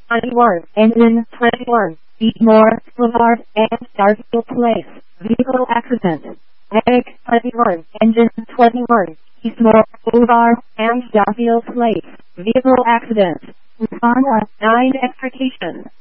21, engine 21, Eatmore, Boulevard, and Darfield Place, vehicle accident. Egg 21, engine 21, Eastmore, Boulevard, and Darfield Place, vehicle accident. Respond 9 extrication.